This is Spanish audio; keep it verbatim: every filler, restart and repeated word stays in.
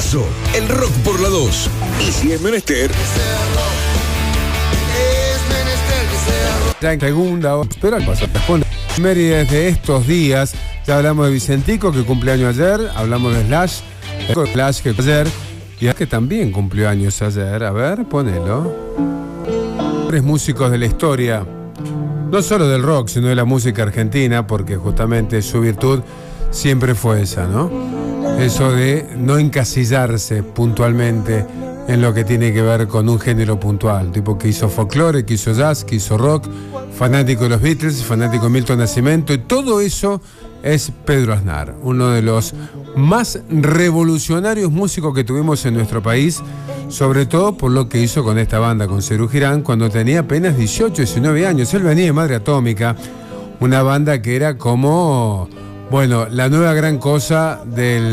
Paso, el rock por la dos. Y si es menester... Ya en segunda, pero al paso responde. Efemérides de estos días. Ya hablamos de Vicentico, que cumple años ayer. Hablamos de Slash, Slash que ayer. Y es que también cumplió años ayer. A ver, ponelo. Tres músicos de la historia, no solo del rock, sino de la música argentina, porque justamente su virtud siempre fue esa, ¿no? Eso de no encasillarse puntualmente en lo que tiene que ver con un género puntual, tipo que hizo folclore, que hizo jazz, que hizo rock, fanático de los Beatles, fanático de Milton Nascimento, y todo eso es Pedro Aznar, uno de los más revolucionarios músicos que tuvimos en nuestro país, sobre todo por lo que hizo con esta banda, con Serú Girán, cuando tenía apenas dieciocho, diecinueve años. Él venía de Madre Atómica, una banda que era como, bueno, la nueva gran cosa del